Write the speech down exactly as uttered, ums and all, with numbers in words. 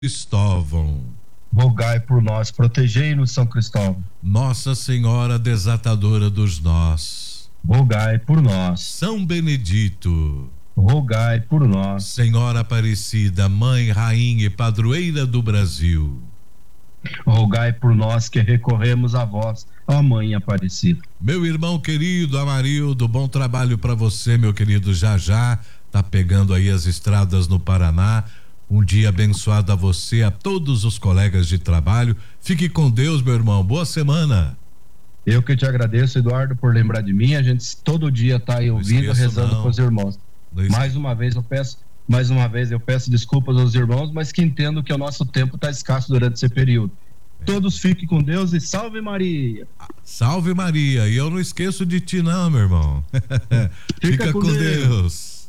Cristóvão. Rogai por nós, protegei-nos, São Cristóvão. Nossa Senhora Desatadora dos Nós. Rogai por nós. São Benedito. Rogai por nós. Senhora Aparecida, Mãe, Rainha e Padroeira do Brasil. Rogai por nós que recorremos a vós, ó Mãe Aparecida. Meu irmão querido Amarildo, bom trabalho para você, meu querido. Já já tá pegando aí as estradas no Paraná. Um dia abençoado a você, a todos os colegas de trabalho. Fique com Deus, meu irmão. Boa semana. Eu que te agradeço, Eduardo, por lembrar de mim. A gente todo dia tá aí ouvindo, rezando não. com os irmãos. Mais uma vez eu peço, mais uma vez eu peço desculpas aos irmãos, mas que entendo que o nosso tempo está escasso durante esse período. É. Todos fiquem com Deus e salve Maria. Salve Maria. E eu não esqueço de ti não, meu irmão. Fica, Fica com, com Deus. Deus.